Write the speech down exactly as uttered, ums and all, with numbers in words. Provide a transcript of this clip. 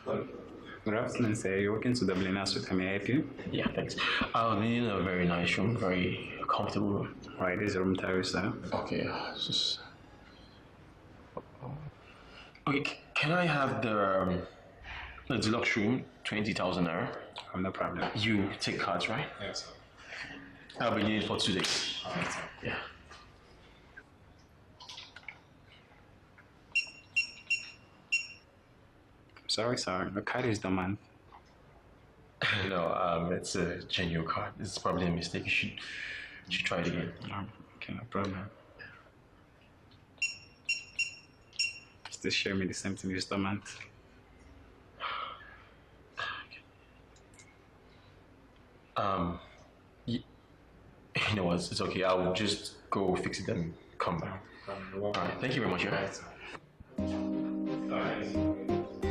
Good afternoon, sir. You're working to Dublin House with May I help you? Yeah, thanks. I'll need a very nice room, very comfortable room. Right, this is room service, sir. Okay, just okay. c- Can I have the um, the deluxe room, twenty thousand naira? Um, no problem. You take cards, right? Yes, sir. I'll be needing for two days. All right, sir. Yeah. Sorry, sir. The card is dormant. No, um, it's a genuine card. It's probably a mistake. You should, you should try it again. Um, okay, no problem. Still show me the same thing as dormant. Um, y- you know what? It's okay. I'll just go fix it and come back. All right. Thank you very much. Yeah.